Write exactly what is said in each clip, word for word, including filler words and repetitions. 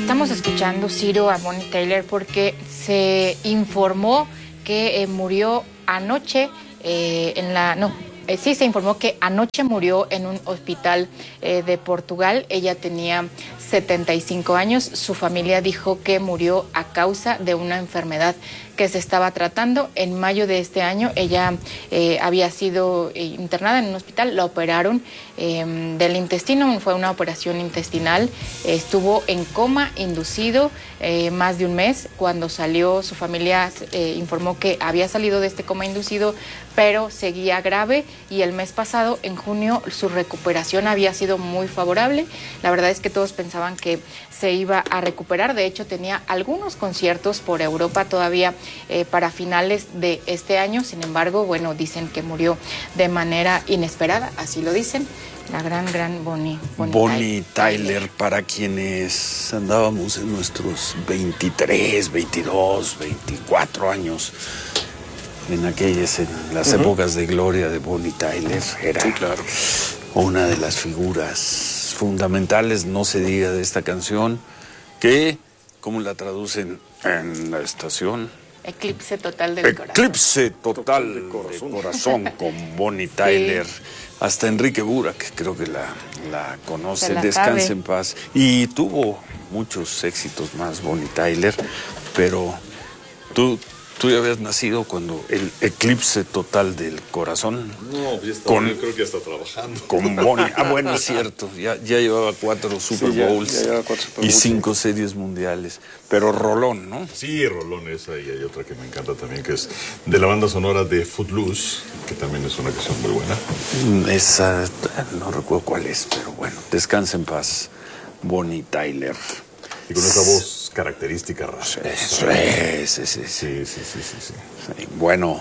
estamos escuchando, Ciro, a Bonnie Tyler porque se informó que eh, murió anoche eh, en la... no, eh, sí se informó que anoche murió en un hospital eh, de Portugal. Ella tenía setenta y cinco años. Su familia dijo que murió a causa de una enfermedad que se estaba tratando. En mayo de este año ella eh, había sido eh, internada en un hospital, la operaron eh, del intestino, fue una operación intestinal, eh, estuvo en coma inducido eh, más de un mes. Cuando salió, su familia eh, informó que había salido de este coma inducido, pero seguía grave, y el mes pasado, en junio, su recuperación había sido muy favorable. La verdad es que todos pensaban que se iba a recuperar. De hecho, tenía algunos conciertos por Europa todavía Eh, para finales de este año. Sin embargo, bueno, dicen que murió de manera inesperada, así lo dicen, la gran, gran Bonnie, Bonnie, Bonnie Tyler, Tyler, para quienes andábamos en nuestros veintitrés, veintidós, veinticuatro años, en aquellas, en las uh-huh. épocas de gloria de Bonnie Tyler, era sí, claro. una de las figuras fundamentales, no se diga, de esta canción, que, ¿cómo la traducen en la estación? Eclipse total del Eclipse corazón. Eclipse total del corazón, corazón con Bonnie Tyler. Sí. Hasta Enrique Burak, creo que la, la conoce, la descanse sabe. En paz. Y tuvo muchos éxitos más Bonnie Tyler, pero tú, tú ya habías nacido cuando el eclipse total del corazón. No, ya estaba, con, yo creo que ya está trabajando. Con Bonnie. Ah, bueno, es cierto. Ya, ya llevaba cuatro Super sí, Bowls ya, ya llevaba cuatro Super Bowls, y cinco sí. series mundiales. Pero rolón, ¿no? Sí, rolón esa, y hay otra que me encanta también, que es de la banda sonora de Footloose, que también es una canción muy buena. Esa, no recuerdo cuál es, pero bueno, descansa en paz, Bonnie Tyler. Y con esa voz característica rasposa. Sí, sí, sí. Sí, sí, sí, sí, sí. Sí, bueno.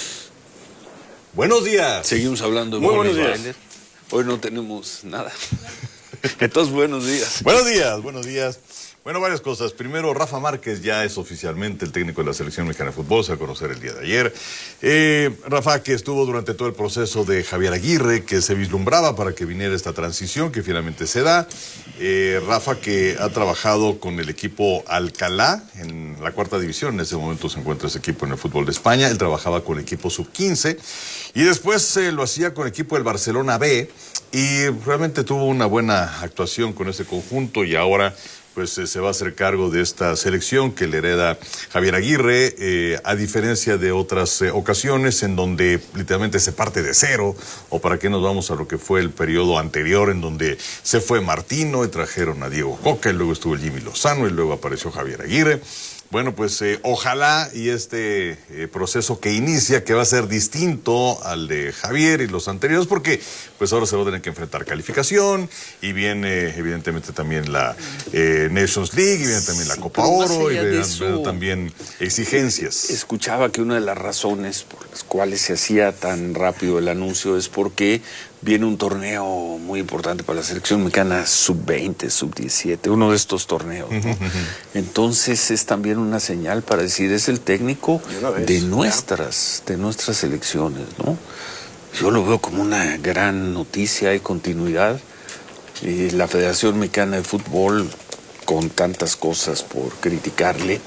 Buenos días. Seguimos hablando de muy Bonnie buenos Tyler. Hoy no tenemos nada. Entonces, buenos días. Buenos días, buenos días. Bueno, varias cosas. Primero, Rafa Márquez ya es oficialmente el técnico de la Selección Mexicana de Fútbol, se va a conocer el día de ayer. Eh, Rafa, que estuvo durante todo el proceso de Javier Aguirre, que se vislumbraba para que viniera esta transición, que finalmente se da. Eh, Rafa, que ha trabajado con el equipo Alcalá en la cuarta división, en ese momento se encuentra ese equipo en el fútbol de España. Él trabajaba con el equipo sub quince y después eh, lo hacía con el equipo del Barcelona B, y realmente tuvo una buena actuación con ese conjunto, y ahora pues eh, se va a hacer cargo de esta selección que le hereda Javier Aguirre, eh, a diferencia de otras eh, ocasiones en donde literalmente se parte de cero, o para qué nos vamos a lo que fue el periodo anterior, en donde se fue Martino y trajeron a Diego Coca, y luego estuvo el Jimmy Lozano, y luego apareció Javier Aguirre. Bueno, pues eh, ojalá y este eh, proceso que inicia, que va a ser distinto al de Javier y los anteriores, porque pues ahora se va a tener que enfrentar calificación, y viene evidentemente también la eh, Nations League, y viene también la sí, Copa Oro, y viene eso, también exigencias. Escuchaba que una de las razones por las cuales se hacía tan rápido el anuncio es porque viene un torneo muy importante para la selección mexicana, sub veinte, sub diecisiete, uno de estos torneos, ¿no? Entonces es también una señal para decir, es el técnico vez, de nuestras, de nuestras selecciones, ¿no? Yo lo veo como una gran noticia y continuidad. Y la Federación Mexicana de Fútbol, con tantas cosas por criticarle,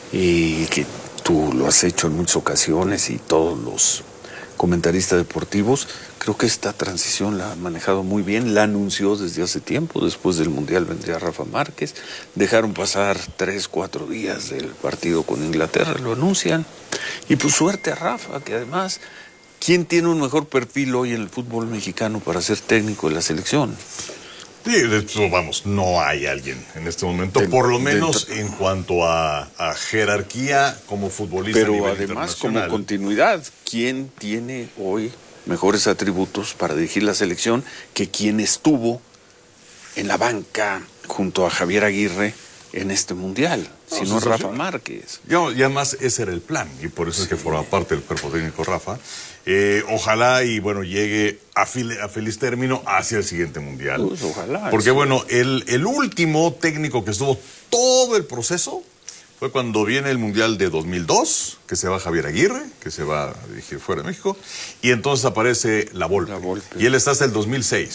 y que tú lo has hecho en muchas ocasiones, y todos los comentaristas deportivos, creo que esta transición la ha manejado muy bien, la anunció desde hace tiempo. Después del Mundial vendría Rafa Márquez, dejaron pasar tres, cuatro días del partido con Inglaterra, lo anuncian, y pues suerte a Rafa, que además, ¿quién tiene un mejor perfil hoy en el fútbol mexicano para ser técnico de la selección? Sí, de hecho, vamos, no hay alguien en este momento, de, por lo menos de, en cuanto a, a jerarquía como futbolista. Pero además como continuidad, ¿quién tiene hoy mejores atributos para dirigir la selección que quien estuvo en la banca junto a Javier Aguirre en este mundial? No, si no es Rafa Márquez. Yo, y además ese era el plan, y por eso sí. es que forma parte del cuerpo técnico Rafa. Eh, ojalá y bueno llegue a, fil a feliz término hacia el siguiente mundial. Pues ojalá. Porque sí. bueno, el, el último técnico que estuvo todo el proceso fue cuando viene el mundial de dos mil dos, que se va Javier Aguirre, que se va a dirigir fuera de México, y entonces aparece La Volpe. La Volpe. Y él está hasta el dos mil seis.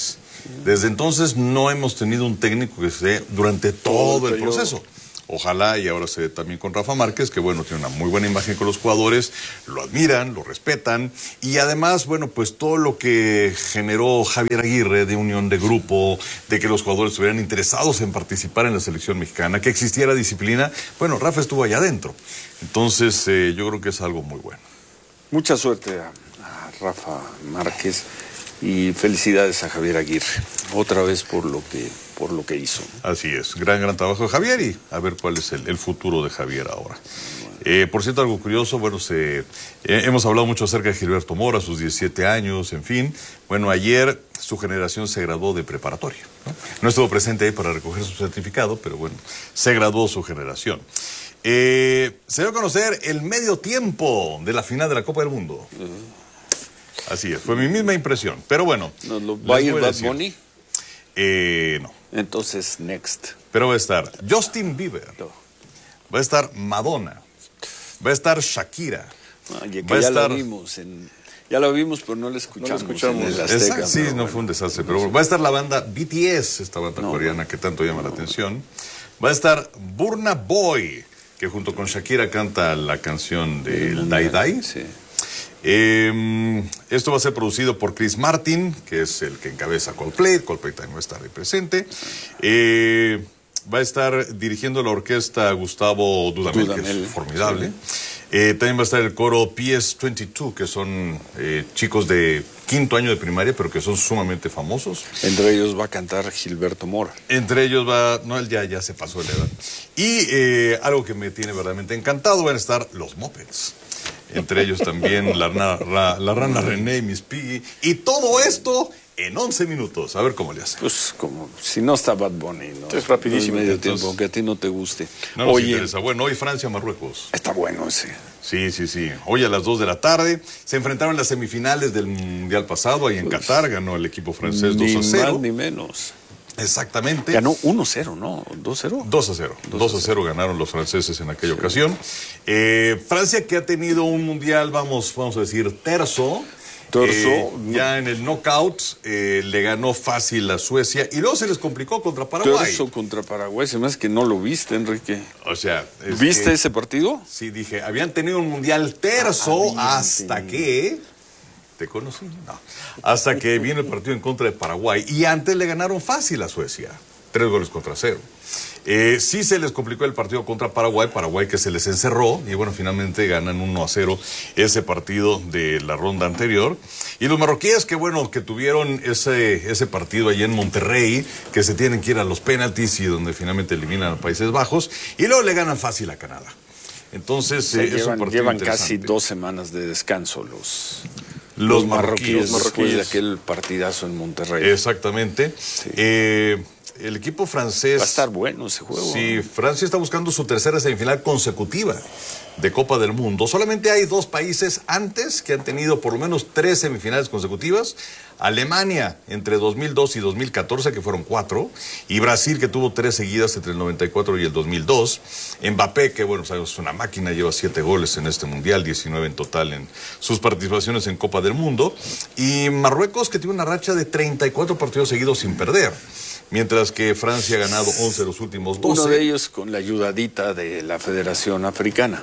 Desde entonces no hemos tenido un técnico que esté durante todo el proceso. Ojalá, y ahora se ve también con Rafa Márquez, que bueno, tiene una muy buena imagen con los jugadores, lo admiran, lo respetan, y además, bueno, pues todo lo que generó Javier Aguirre de unión de grupo, de que los jugadores estuvieran interesados en participar en la selección mexicana, que existiera disciplina, bueno, Rafa estuvo allá adentro. Entonces, eh, yo creo que es algo muy bueno. Mucha suerte a, a Rafa Márquez y felicidades a Javier Aguirre, otra vez por lo que... por lo que hizo. Así es, gran, gran trabajo de Javier y a ver cuál es el, el futuro de Javier ahora. Eh, por cierto, algo curioso, bueno, se, eh, hemos hablado mucho acerca de Gilberto Mora, sus diecisiete años, en fin. Bueno, ayer su generación se graduó de preparatoria, ¿no? No estuvo presente ahí para recoger su certificado, pero bueno, se graduó su generación. Eh, se dio a conocer el medio tiempo de la final de la Copa del Mundo. Uh-huh. Así es, fue mi misma impresión, pero bueno. ¿No, lo, ¿Va a ir Bad Bunny? Eh, no. Entonces, next. Pero va a estar Justin Bieber, no. Va a estar Madonna, va a estar Shakira. Oye, que va a ya estar... lo vimos, en... ya lo vimos, pero no lo escuchamos. No lo escuchamos. En el Azteca, Exacto, sí, no bueno, fue un desastre, pero bueno, va a estar la banda B T S, esta banda no, coreana no, que tanto llama no, la atención. Va a estar Burna Boy, que junto con Shakira canta la canción de Dai Dai. Sí. Eh, esto va a ser producido por Chris Martin, que es el que encabeza Coldplay. Coldplay también va a estar ahí presente. Eh, va a estar dirigiendo la orquesta Gustavo Dudamel, Dudamel que es formidable. Sí. Eh, también va a estar el coro P S veintidós, que son eh, chicos de quinto año de primaria, pero que son sumamente famosos. Entre ellos va a cantar Gilberto Mora. Entre ellos va... No, él ya, ya se pasó de la edad. Y eh, algo que me tiene verdaderamente encantado, van a estar los Muppets. Entre ellos también la, la, la rana René y Miss Piggy. Y todo esto en once minutos. A ver cómo le hace. Pues como si no está Bad Bunny, ¿no? Es rapidísimo. No es medio entonces, tiempo, aunque a ti no te guste. No nos Oye, interesa. Bueno, hoy Francia, Marruecos. Está bueno ese. Sí, sí, sí. Hoy a las dos de la tarde se enfrentaron en las semifinales del Mundial pasado. Ahí en pues, Qatar ganó el equipo francés dos a cero. Ni más ni menos. Exactamente. Ganó uno cero, ¿no? ¿dos a cero? dos a cero. dos a cero ganaron los franceses en aquella sí. ocasión. Eh, Francia, que ha tenido un mundial, vamos, vamos a decir, terzo. Terzo. Eh, ya en el knockout eh, le ganó fácil a Suecia y luego se les complicó contra Paraguay. Terzo contra Paraguay, se me hace que no lo viste, Enrique. O sea... Es ¿Viste que, ese partido? Sí, dije, habían tenido un mundial terzo ah, hasta que... ¿Te conocí? No. Hasta que viene el partido en contra de Paraguay. Y antes le ganaron fácil a Suecia. Tres goles contra cero. Eh, sí se les complicó el partido contra Paraguay. Paraguay que se les encerró. Y bueno, finalmente ganan uno a cero ese partido de la ronda anterior. Y los marroquíes que bueno, que tuvieron ese, ese partido allí en Monterrey. Que se tienen que ir a los penaltis y donde finalmente eliminan a Países Bajos. Y luego le ganan fácil a Canadá. Entonces, o sea, eh, llevan, es un partido llevan casi dos semanas de descanso los... Los, los marroquíes, marroquíes después de aquel partidazo en Monterrey. Exactamente. Sí. Eh, el equipo francés... Va a estar bueno ese juego. Sí, Francia está buscando su tercera semifinal consecutiva de Copa del Mundo. Solamente hay dos países antes que han tenido por lo menos tres semifinales consecutivas. Alemania entre dos mil dos y dos mil catorce, que fueron cuatro. Y Brasil, que tuvo tres seguidas entre el noventa y cuatro y el dos mil dos. Mbappé, que bueno, es una máquina, lleva siete goles en este mundial, diecinueve en total en sus participaciones en Copa del Mundo. Y Marruecos, que tiene una racha de treinta y cuatro partidos seguidos sin perder. Mientras que Francia ha ganado once de los últimos doce. Uno de ellos con la ayudadita de la Federación Africana.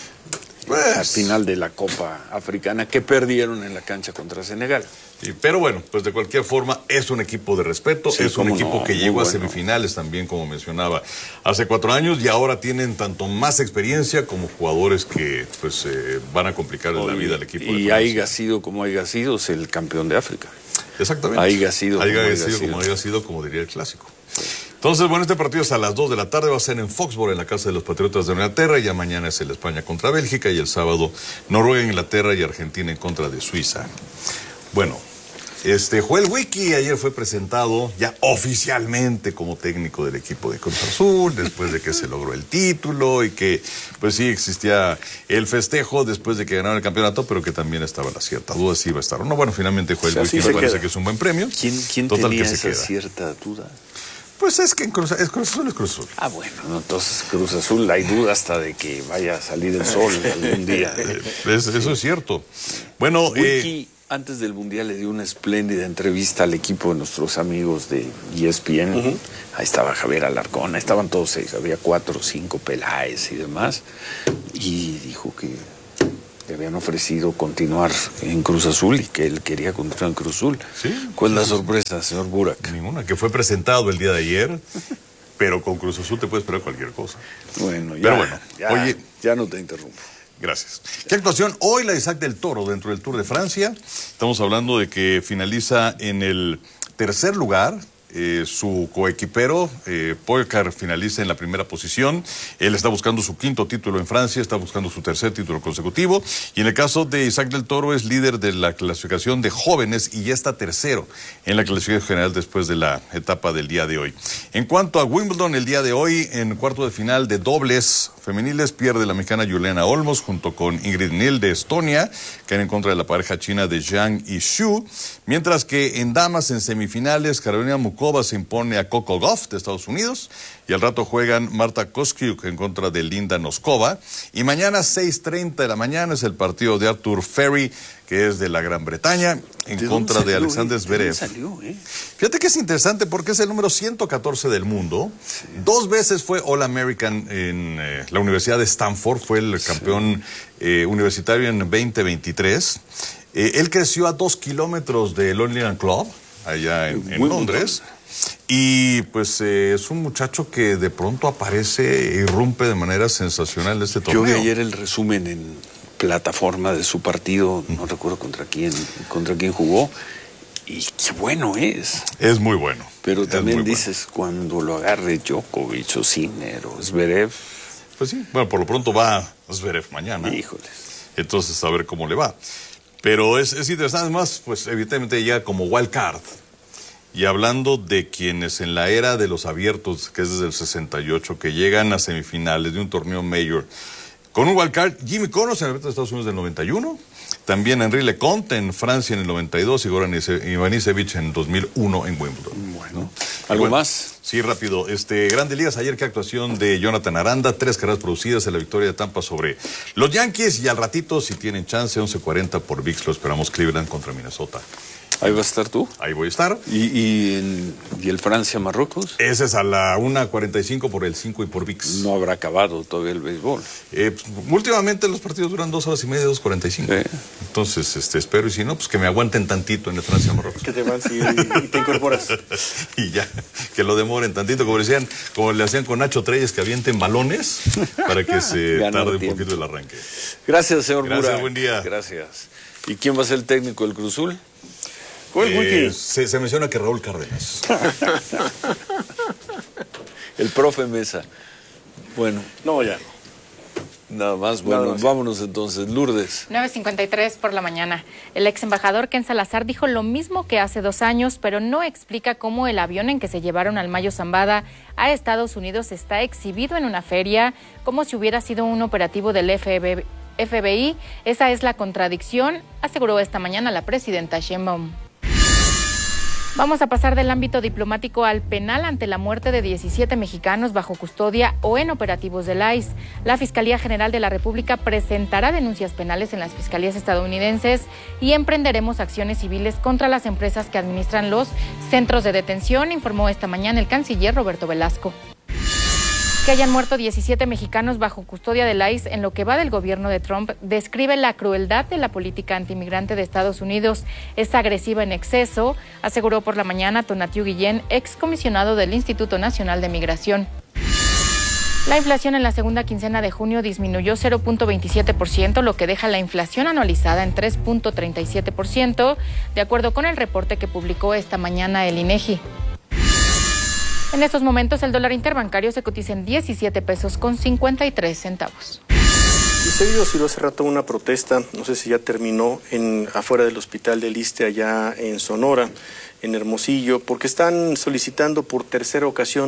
Pues, al final de la Copa Africana, que perdieron en la cancha contra Senegal. Sí, pero bueno, pues de cualquier forma es un equipo de respeto, sí, es un equipo no, que llegó bueno. a semifinales también, como mencionaba, hace cuatro años, y ahora tienen tanto más experiencia como jugadores que pues eh, van a complicar Oye, la vida al equipo. Y haya sido como haya sido, es el campeón de África. Exactamente. Haya sido, haya como, sido, como haya sido, como diría el clásico. Sí. Entonces, bueno, este partido es a las dos de la tarde, va a ser en Foxborough, en la casa de los Patriotas de Inglaterra, y ya mañana es el España contra Bélgica, y el sábado Noruega, Inglaterra y Argentina en contra de Suiza. Bueno, este Joel Wiki ayer fue presentado ya oficialmente como técnico del equipo de Cruz Azul, después de que se logró el título y que, pues sí, existía el festejo después de que ganaron el campeonato, pero que también estaba la cierta duda si iba a estar o no. Bueno, finalmente Joel o sea, Wiki me parece queda. que es un buen premio. ¿Quién, quién Total tenía que se esa queda. cierta duda? Pues es que en Cruz, es Cruz Azul es Cruz Azul. Ah, bueno, no, entonces Cruz Azul hay duda hasta de que vaya a salir el sol algún día. Es, eso es cierto. Bueno, Wiki, eh, antes del Mundial le dio una espléndida entrevista al equipo de nuestros amigos de E S P N. Uh-huh. Ahí estaba Javier Alarcón, ahí estaban todos seis, había cuatro o cinco Peláez y demás. Y dijo que le habían ofrecido continuar en Cruz Azul y que él quería continuar en Cruz Azul. ¿Sí? ¿Cuál es la sorpresa, señor Burak? Ninguna, que fue presentado el día de ayer, pero con Cruz Azul te puede esperar cualquier cosa. Bueno, ya, pero bueno, ya, oye, ya no te interrumpo. Gracias. ¿Qué actuación? Hoy la de Isaac del Toro dentro del Tour de Francia. Estamos hablando de que finaliza en el tercer lugar. Eh, su coequipero, eh, Pogačar, finaliza en la primera posición. Él está buscando su quinto título en Francia, está buscando su tercer título consecutivo. Y en el caso de Isaac del Toro, es líder de la clasificación de jóvenes y ya está tercero en la clasificación general después de la etapa del día de hoy. En cuanto a Wimbledon, el día de hoy, en cuarto de final de dobles femeniles, pierde la mexicana Juliana Olmos junto con Ingrid Nil de Estonia, que en contra de la pareja china de Zhang y Xu. Mientras que en damas, en semifinales, Carolina Mukova se impone a Coco Gauff de Estados Unidos y al rato juegan Marta Kostyuk en contra de Linda Noskova. Y mañana seis treinta de la mañana es el partido de Arthur Ferry, que es de la Gran Bretaña, en contra salió, de Alexander Zverev. Salió, eh? Fíjate que es interesante porque es el número ciento catorce del mundo. Sí. Dos veces fue All American en eh, la Universidad de Stanford, fue el campeón sí. eh, universitario en veinte veintitrés. Eh, él creció a dos kilómetros del Only Club, allá en, en Londres. Y pues eh, es un muchacho que de pronto aparece e irrumpe de manera sensacional en este torneo. Yo vi ayer el resumen en plataforma de su partido, no recuerdo contra quién, contra quién jugó, y qué bueno es. Es muy bueno. Pero también dices, bueno, cuando lo agarre Djokovic o Sinner o Zverev. Pues sí, bueno, por lo pronto va Zverev mañana. Híjoles. Entonces, a ver cómo le va. Pero es, es interesante, además, pues evidentemente ya como wild card. Y hablando de quienes en la era de los abiertos, que es desde el sesenta y ocho, que llegan a semifinales de un torneo mayor, con un wildcard, Jimmy Connors en el abierto de Estados Unidos del noventa y uno, también Henri Leconte en Francia en el noventa y dos y Goran Ivanisevic en dos mil uno en Wimbledon. Bueno, ¿algo bueno, más? Sí, rápido. Este, Grandes Ligas, ayer qué actuación de Jonathan Aranda, tres carreras producidas en la victoria de Tampa sobre los Yankees, y al ratito, si tienen chance, once cuarenta por V I X, lo esperamos, Cleveland contra Minnesota. ¿Ahí vas a estar tú? Ahí voy a estar. ¿Y, y, en, ¿y el Francia-Marruecos? Ese es a la una cuarenta y cinco por el cinco y por V I X. No habrá acabado todavía el béisbol. Eh, pues, últimamente los partidos duran dos horas y media, dos cuarenta y cinco. Sí. Entonces, este, espero, y si no, pues que me aguanten tantito en el Francia-Marruecos. Que te van sí, y, y te incorporas. Y ya, que lo demoren tantito, como decían, como le hacían con Nacho Treyes, que avienten balones para que se tarde un poquito el arranque. Gracias, señor Burak. Gracias, buen día. Gracias. ¿Y quién va a ser el técnico del Cruz Azul? Eh, se, se menciona que Raúl Cárdenas. El profe Mesa. Bueno. No, ya no. Nada más, bueno, Nada más. Vámonos entonces, Lourdes. nueve cincuenta y tres por la mañana. El ex embajador Ken Salazar dijo lo mismo que hace dos años, pero no explica cómo el avión en que se llevaron al Mayo Zambada a Estados Unidos está exhibido en una feria, como si hubiera sido un operativo del F B I. Esa es la contradicción, aseguró esta mañana la presidenta Sheinbaum. Vamos a pasar del ámbito diplomático al penal ante la muerte de diecisiete mexicanos bajo custodia o en operativos del I C E. La Fiscalía General de la República presentará denuncias penales en las fiscalías estadounidenses y emprenderemos acciones civiles contra las empresas que administran los centros de detención, informó esta mañana el canciller Roberto Velasco. Que hayan muerto diecisiete mexicanos bajo custodia del I C E en lo que va del gobierno de Trump describe la crueldad de la política antimigrante de Estados Unidos. Es agresiva en exceso, aseguró por la mañana Tonatiu Guillén, excomisionado del Instituto Nacional de Migración. La inflación en la segunda quincena de junio disminuyó cero punto veintisiete por ciento, lo que deja la inflación anualizada en tres punto treinta y siete por ciento, de acuerdo con el reporte que publicó esta mañana el INEGI. En estos momentos el dólar interbancario se cotiza en diecisiete pesos con cincuenta y tres centavos. Y se vio hace rato una protesta, no sé si ya terminó, en afuera del hospital del Iste allá en Sonora, en Hermosillo, porque están solicitando por tercera ocasión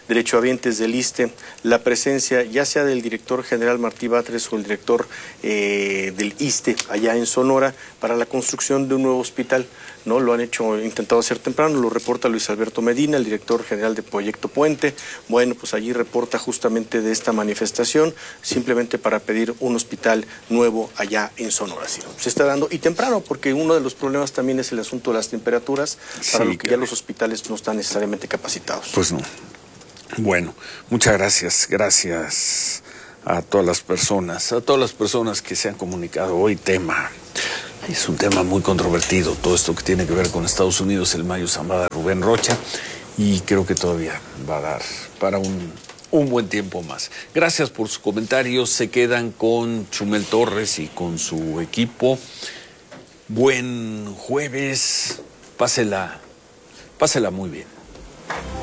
derechohabientes del ISSSTE la presencia ya sea del director general Martí Batres o el director eh, del ISSSTE allá en Sonora para la construcción de un nuevo hospital. ¿No? Lo han hecho, intentado hacer temprano, lo reporta Luis Alberto Medina, el director general de Proyecto Puente. Bueno, pues allí reporta justamente de esta manifestación, simplemente para pedir un hospital nuevo allá en Sonora. Sí, se está dando, y temprano, porque uno de los problemas también es el asunto de las temperaturas, para Sí, lo que claro. ya los hospitales no están necesariamente capacitados. Pues no. Bueno, muchas gracias, gracias a todas las personas, a todas las personas que se han comunicado hoy. Tema, es un tema muy controvertido, todo esto que tiene que ver con Estados Unidos, el Mayo Zambada, Rubén Rocha, y creo que todavía va a dar para un, un buen tiempo más. Gracias por sus comentarios, se quedan con Chumel Torres y con su equipo. Buen jueves, pásela, pásela muy bien.